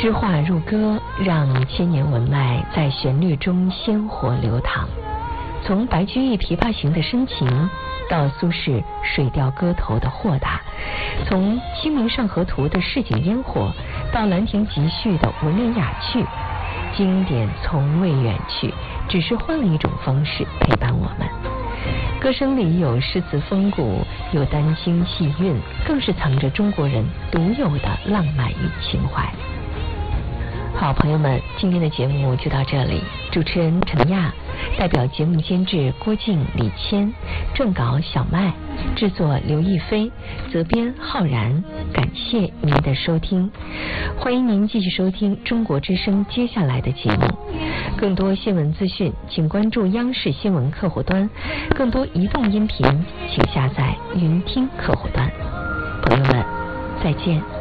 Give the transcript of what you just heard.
诗画入歌，让千年文脉在旋律中鲜活流淌。从白居易《琵琶行》的深情，到苏轼《水调歌头》的豁达；从《清明上河图》的市井烟火，到《兰亭集序》的文人雅趣，经典从未远去，只是换了一种方式陪伴我们。歌声里有诗词风骨，有丹青气韵，更是藏着中国人独有的浪漫与情怀。好朋友们，今天的节目就到这里。主持人陈亚，代表节目监制郭靖、李谦，撰稿小麦，制作刘亦菲，责编浩然。感谢您的收听，欢迎您继续收听中国之声接下来的节目。更多新闻资讯，请关注央视新闻客户端；更多移动音频，请下载云听客户端。朋友们，再见。